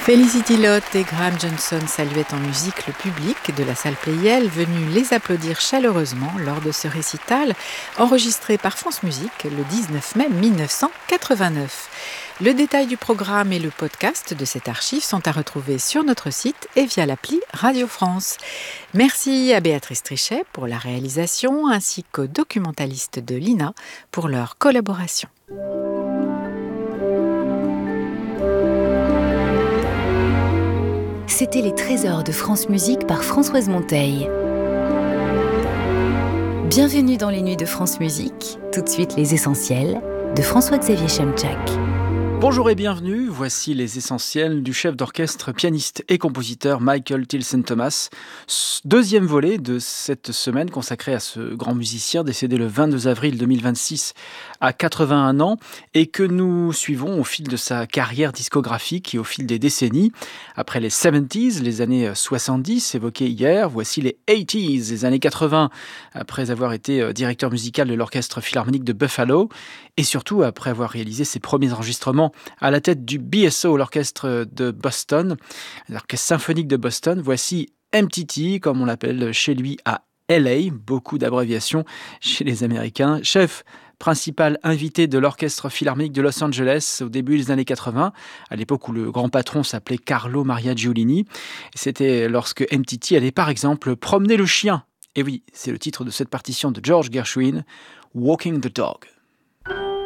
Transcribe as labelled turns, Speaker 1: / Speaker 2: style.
Speaker 1: Felicity Lott et Graham Johnson saluaient en musique le public de la salle Pleyel, venu les applaudir chaleureusement lors de ce récital, enregistré par France Musique le 19 mai 1989. Le détail du programme et le podcast de cette archive sont à retrouver sur notre site et via l'appli Radio France. Merci à Béatrice Trichet pour la réalisation, ainsi qu'aux documentalistes de l'INA pour leur collaboration.
Speaker 2: C'était les trésors de France Musique par Françoise Monteil. Bienvenue dans les nuits de France Musique. Tout de suite, les essentiels de François-Xavier Chemchak.
Speaker 3: Bonjour et bienvenue, voici les essentiels du chef d'orchestre, pianiste et compositeur Michael Tilson Thomas. Deuxième volet de cette semaine consacrée à ce grand musicien décédé le 22 avril 2026 à 81 ans et que nous suivons au fil de sa carrière discographique et au fil des décennies. Après les 70s, les années 70 évoquées hier, voici les 80s, les années 80, après avoir été directeur musical de l'Orchestre Philharmonique de Buffalo et surtout après avoir réalisé ses premiers enregistrements à la tête du BSO, l'orchestre de Boston, l'orchestre symphonique de Boston. Voici MTT, comme on l'appelle chez lui à LA, beaucoup d'abréviations chez les Américains, chef principal invité de l'Orchestre Philharmonique de Los Angeles au début des années 80, à l'époque où le grand patron s'appelait Carlo Maria Giulini. C'était lorsque MTT allait par exemple promener le chien. Et oui, c'est le titre de cette partition de George Gershwin, Walking the Dog.